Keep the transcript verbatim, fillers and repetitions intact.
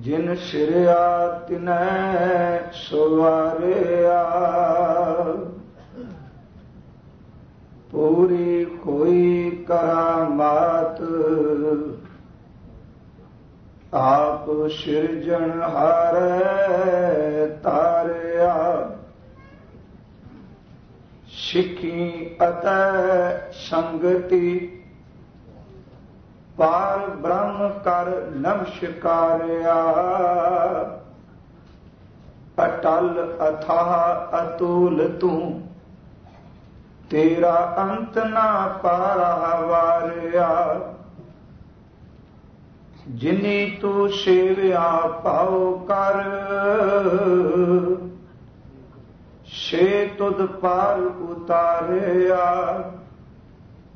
जिन सिरिया तिनै सवारिया, पूरी कोई करामात आप सिरजनहार तारिया। सिखी अतै संगति पार ब्रह्म कर नमस्कारिया। अटल अथाह अतुल तू तेरा अंत ना पारा वारिया। जिनी तू सेविया पाओ कर, से तुद पार उतारिया।